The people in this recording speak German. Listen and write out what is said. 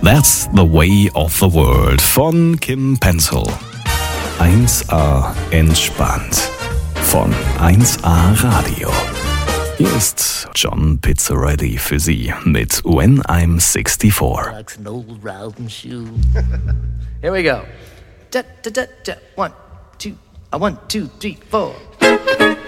That's the Way of the World von Kim Pencil. 1A entspannt von 1A Radio. Hier ist John Pizzarelli für Sie mit When I'm 64. Like an old riding shoe. Here we go. Da, da, da, da. 1, 2, 1, 2, 3, 4.